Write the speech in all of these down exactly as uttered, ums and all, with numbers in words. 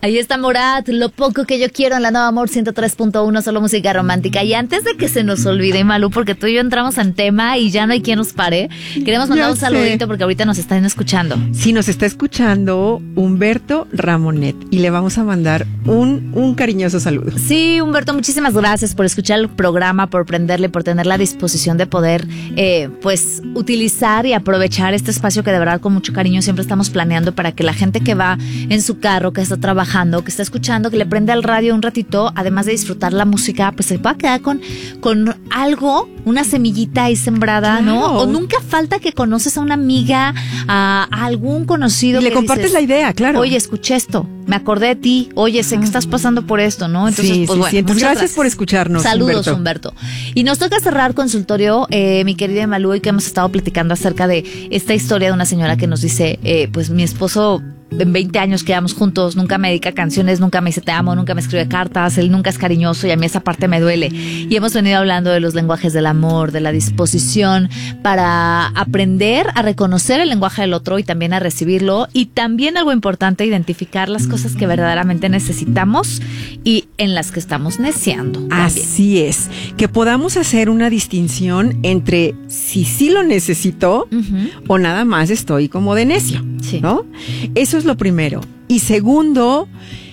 Ahí está Morat, Lo poco que yo quiero en la Nueva Amor ciento tres punto uno, solo música romántica. Y antes de que se nos olvide, Malú, porque tú y yo entramos en tema y ya no hay quien nos pare, queremos mandar Ya un sé. saludito porque ahorita nos están escuchando. Sí, nos está escuchando Humberto Ramonet y le vamos a mandar un, un cariñoso saludo. Sí, Humberto, muchísimas gracias por escuchar el programa, por prenderle, por tener la disposición de poder, eh, pues, utilizar y aprovechar este espacio que de verdad con mucho cariño siempre estamos planeando para que la gente que va en su carro, que está trabajando, que está escuchando, que le prende al radio un ratito, además de disfrutar la música, pues se pueda quedar con, con algo, una semillita ahí sembrada, Claro. ¿no? O nunca falta que conoces a una amiga, a, a algún conocido. Y le que compartes dices, la idea, claro. Oye, escuché esto, me acordé de ti, oye, sé que estás pasando por esto, ¿no? Entonces, sí, pues sí, bueno, sí. Entonces, muchas gracias por escucharnos, Saludos, Humberto. Humberto. Y nos toca cerrar consultorio, eh, mi querida Malú, y que hemos estado platicando acerca de esta historia de una señora que nos dice, eh, pues mi esposo, en veinte años que llevamos juntos, nunca me dedica canciones, nunca me dice te amo, nunca me escribe cartas, él nunca es cariñoso y a mí esa parte me duele. Y hemos venido hablando de los lenguajes del amor, de la disposición para aprender a reconocer el lenguaje del otro y también a recibirlo. Y también algo importante, identificar las cosas que verdaderamente necesitamos y en las que estamos neciando. también. Así es, que podamos hacer una distinción entre si sí lo necesito Ujú. o nada más estoy como de necio, Sí. ¿no? Eso es lo primero. Y segundo,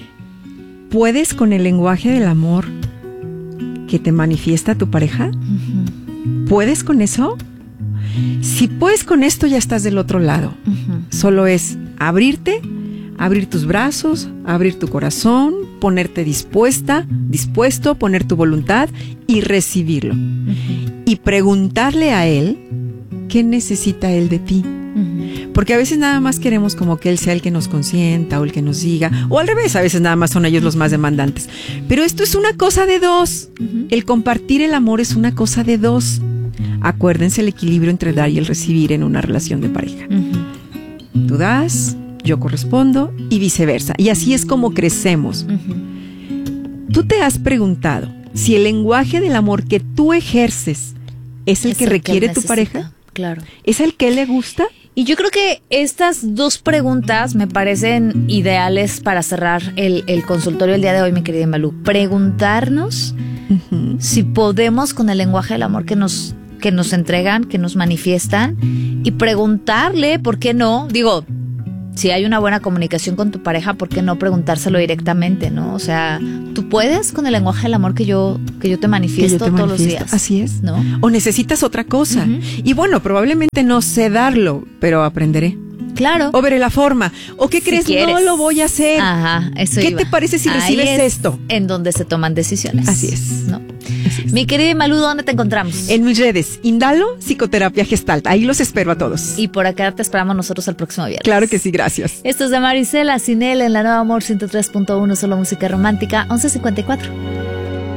¿puedes con el lenguaje del amor que te manifiesta tu pareja? Ujú. ¿Puedes con eso? Si puedes con esto, ya estás del otro lado. Ujú. Solo es abrirte, abrir tus brazos, abrir tu corazón, ponerte dispuesta, dispuesto, poner tu voluntad y recibirlo. Ujú. Y preguntarle a él qué necesita él de ti. Ujú. Porque a veces nada más queremos como que él sea el que nos consienta o el que nos diga, o al revés, a veces nada más son ellos los más demandantes. Pero esto es una cosa de dos. Ujú. El compartir el amor es una cosa de dos. Acuérdense el equilibrio entre dar y el recibir en una relación de pareja. Ujú. Tú das, yo correspondo y viceversa. Y así es como crecemos. Ujú. ¿Tú te has preguntado si el lenguaje del amor que tú ejerces es el Es que el requiere él tu necesita, pareja? Claro. ¿Es el que le gusta? Y yo creo que estas dos preguntas me parecen ideales para cerrar el, el consultorio el día de hoy, mi querida Malú. Preguntarnos Uh-huh. si podemos con el lenguaje del amor que nos, que nos entregan, que nos manifiestan, y preguntarle, ¿por qué no? Digo, si hay una buena comunicación con tu pareja, ¿por qué no preguntárselo directamente, no? O sea, ¿tú puedes con el lenguaje del amor que yo, que yo te manifiesto Que yo te todos manifiesto. los días? Así es. ¿No? O necesitas otra cosa. Ujú. Y bueno, probablemente no sé darlo, pero aprenderé. Claro. O veré la forma. ¿O qué Si crees? quieres. No lo voy a hacer. Ajá, eso ¿Qué iba. te parece si Ahí recibes es esto? En donde se toman decisiones. Así es. ¿No? Así es. Mi querida Malú, ¿dónde te encontramos? En mis redes, Indalo Psicoterapia Gestalt. Ahí los espero a todos. Y por acá te esperamos nosotros el próximo viernes. Claro que sí, gracias. Esto es de Marisela Cinel en la Nueva Amor ciento tres punto uno, solo música romántica, once cincuenta y cuatro.